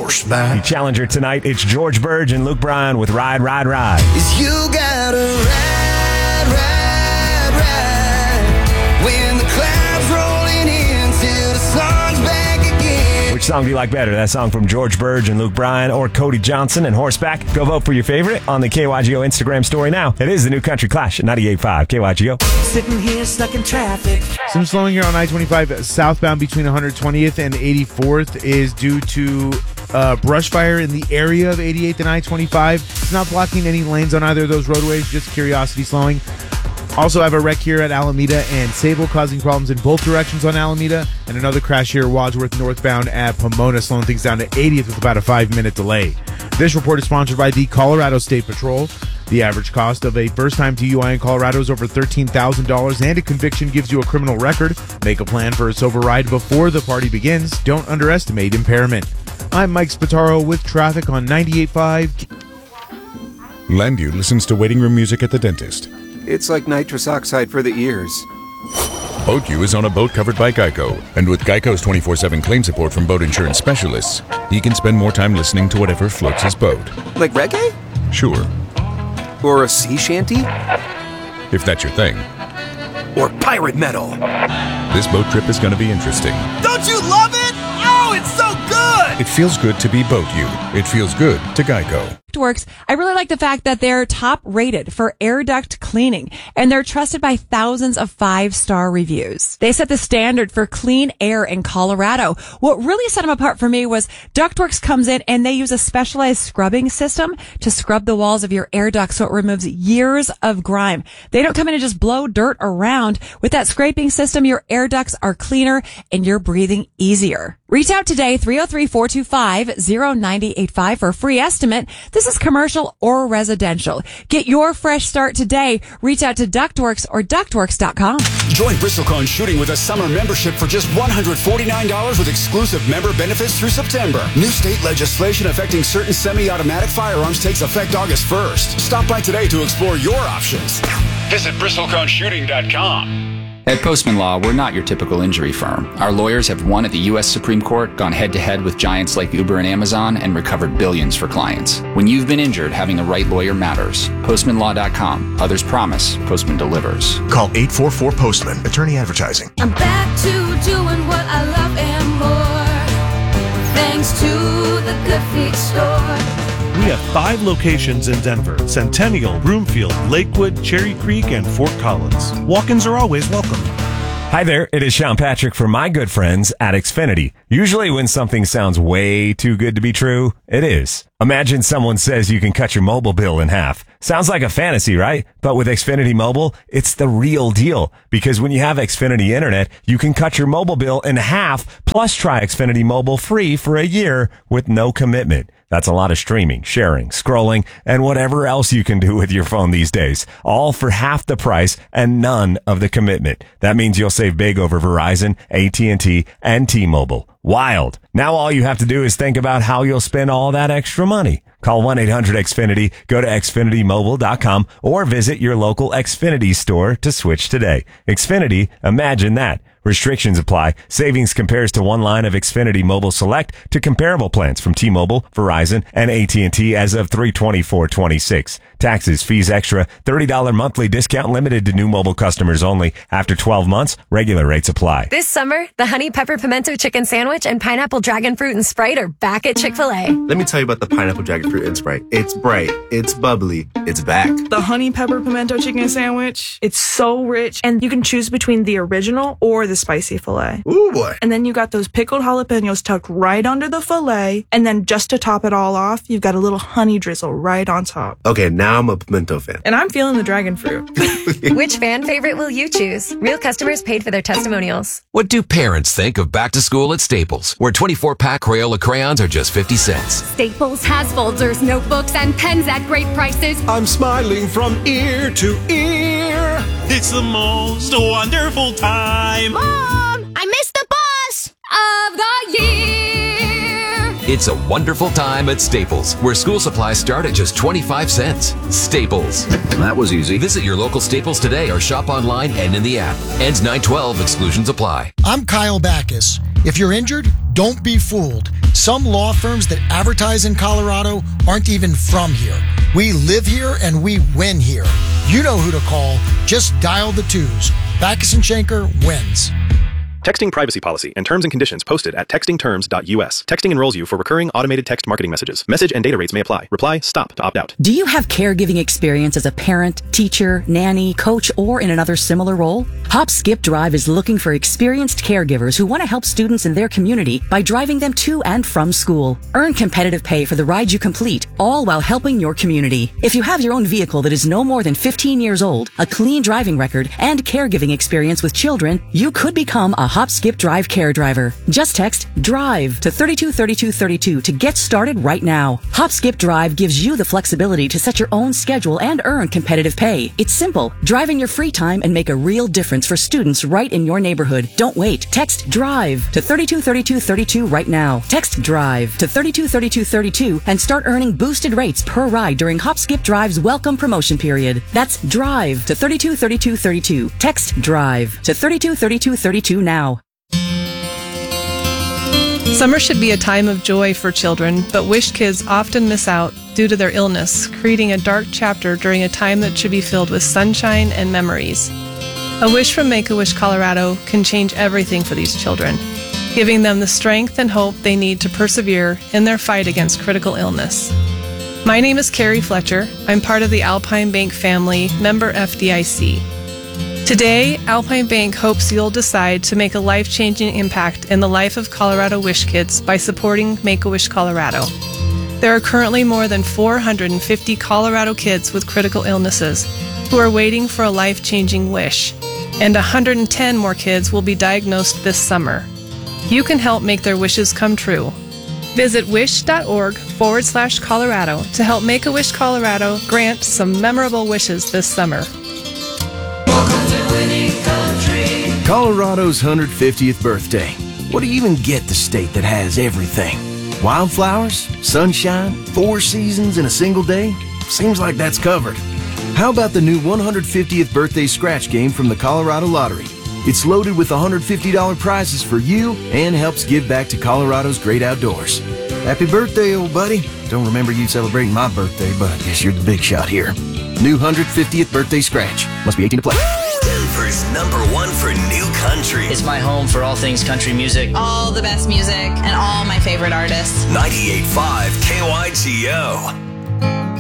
horseback. The challenger tonight, it's George Burge and Luke Bryan with Ride, Ride, Ride. Is you gotta ride, ride, ride. When the clouds rolling in till the sun's back again. Which song do you like better? That song from George Burge and Luke Bryan or Cody Johnson and Horseback? Go vote for your favorite on the KYGO Instagram story now. It is the New Country Clash at 98.5 KYGO. Sitting here stuck in traffic. Some slowing here on I-25 southbound between 120th and 84th is due to brush fire in the area of 88th and I-25. It's not blocking any lanes on either of those roadways, just Curiosity slowing. Also have a wreck here at Alameda and Sable causing problems in both directions on Alameda, and another crash here Wadsworth northbound at Pomona slowing things down to 80th with about a 5-minute delay. This report is sponsored by the Colorado State Patrol. The average cost of a first-time DUI in Colorado is over $13,000, and a conviction gives you a criminal record. Make a plan for a sober ride before the party begins. Don't underestimate impairment. I'm Mike Spataro with traffic on 98.5. Landu listens to waiting room music at the dentist. It's like nitrous oxide for the ears. BoatU is on a boat covered by Geico, and with Geico's 24/7 claim support from boat insurance specialists, he can spend more time listening to whatever floats his boat. Like reggae? Sure, Or a sea shanty? if that's your thing. Or pirate metal. This boat trip is going to be interesting. Don't you love it? Oh, it's so good! It feels good to be BoatU. It feels good to Geico. Works. I really like the fact that they're top rated for air duct cleaning, and they're trusted by thousands of 5-star reviews. They set the standard for clean air in Colorado. What really set them apart for me was Ductworks comes in and they use a specialized scrubbing system to scrub the walls of your air duct so it removes years of grime. They don't come in and just blow dirt around. With that scraping system, your air ducts are cleaner and you're breathing easier. Reach out today, 303-425-0985 for a free estimate. This is commercial or residential. Get your fresh start today. Reach out to Ductworks or ductworks.com. Join BristolCon Shooting with a summer membership for just $149 with exclusive member benefits through September. New state legislation affecting certain semi-automatic firearms takes effect August 1st. Stop by today to explore your options. Visit BristolConShooting.com. At Postman Law, we're not your typical injury firm. Our lawyers have won at the U.S. Supreme Court, gone head-to-head with giants like Uber and Amazon, and recovered billions for clients. When you've been injured, having the right lawyer matters. PostmanLaw.com. Others promise. Postman delivers. Call 844-POSTMAN. Attorney Advertising. I'm back to doing what I love and more. Thanks to the Good Feet store. We have 5 locations in Denver: Centennial, Broomfield, Lakewood, Cherry Creek, and Fort Collins. Walk-ins are always welcome. Hi there, it is Sean Patrick from my good friends at Xfinity. Usually when something sounds way too good to be true, it is. Imagine someone says you can cut your mobile bill in half. Sounds like a fantasy, right? But with Xfinity Mobile, it's the real deal. Because when you have Xfinity Internet, you can cut your mobile bill in half, plus try Xfinity Mobile free for a year with no commitment. That's a lot of streaming, sharing, scrolling, and whatever else you can do with your phone these days. All for half the price and none of the commitment. That means you'll save big over Verizon, AT&T, and T-Mobile. Wild. Now all you have to do is think about how you'll spend all that extra money. Call 1-800-XFINITY, go to XfinityMobile.com, or visit your local Xfinity store to switch today. Xfinity, imagine that. Restrictions apply. Savings compares to one line of Xfinity Mobile Select to comparable plans from T-Mobile, Verizon, and AT&T as of 3/24/26. Taxes, fees extra, $30 monthly discount limited to new mobile customers only. After 12 months, regular rates apply. This summer, the Honey Pepper Pimento Chicken Sandwich and Pineapple Dragon Fruit and Sprite are back at Chick-fil-A. Let me tell you about the Pineapple Dragon Fruit and Sprite. It's bright, it's bubbly, it's back. The Honey Pepper Pimento Chicken Sandwich, it's so rich, and you can choose between the original or the spicy filet. Ooh, boy. And then you got those pickled jalapenos tucked right under the filet, and then just to top it all off, you've got a little honey drizzle right on top. Okay, now I'm a pimento fan. And I'm feeling the dragon fruit. Which fan favorite will you choose? Real customers paid for their testimonials. What do parents think of back to school at Staples, where 24-pack Crayola crayons are just 50 cents? Staples has folders, notebooks, and pens at great prices. I'm smiling from ear to ear. It's the most wonderful time. Mom, I missed the bus of the year. It's a wonderful time at Staples, where school supplies start at just 25 cents. Staples. That was easy. Visit your local Staples today or shop online and in the app. Ends 9/12. Exclusions apply. I'm Kyle Backus. If you're injured, Don't be fooled. Some law firms that advertise in Colorado aren't even from here. We live here and we win here. You know who to call. Just dial the 2s. Backus and Schenker wins. Texting privacy policy and terms and conditions posted at textingterms.us. Texting enrolls you for recurring automated text marketing messages. Message and data rates may apply. Reply STOP to opt out. Do you have caregiving experience as a parent, teacher, nanny, coach, or in another similar role? Hop Skip Drive is looking for experienced caregivers who want to help students in their community by driving them to and from school. Earn competitive pay for the rides you complete, all while helping your community. If you have your own vehicle that is no more than 15 years old, a clean driving record, and caregiving experience with children, you could become a Hop Skip Drive care driver. Just text DRIVE to 323232 to get started right now. Hop Skip Drive gives you the flexibility to set your own schedule and earn competitive pay. It's simple. Drive in your free time and make a real difference for students right in your neighborhood. Don't wait. Text DRIVE to 323232 right now. Text DRIVE to 323232 and start earning boosted rates per ride during Hop Skip Drive's welcome promotion period. That's DRIVE to 323232. Text DRIVE to 323232 now. Summer should be a time of joy for children, but Wish kids often miss out due to their illness, creating a dark chapter during a time that should be filled with sunshine and memories. A wish from Make-A-Wish Colorado can change everything for these children, giving them the strength and hope they need to persevere in their fight against critical illness. My name is Carrie Fletcher. I'm part of the Alpine Bank family, member FDIC. Today, Alpine Bank hopes you'll decide to make a life-changing impact in the life of Colorado Wish kids by supporting Make-A-Wish Colorado. There are currently more than 450 Colorado kids with critical illnesses who are waiting for a life-changing wish, and 110 more kids will be diagnosed this summer. You can help make their wishes come true. Visit wish.org/Colorado to help Make-A-Wish Colorado grant some memorable wishes this summer. Colorado's 150th birthday. What do you even get the state that has everything? Wildflowers, sunshine, 4 seasons in a single day? Seems like that's covered. How about the new 150th birthday scratch game from the Colorado Lottery? It's loaded with $150 prizes for you and helps give back to Colorado's great outdoors. Happy birthday, old buddy. Don't remember you celebrating my birthday, but I guess you're the big shot here. New 150th birthday scratch. Must be 18 to play. Denver's #1 for new country. It's my home for all things country music. All the best music and all my favorite artists. 98.5 KYGO.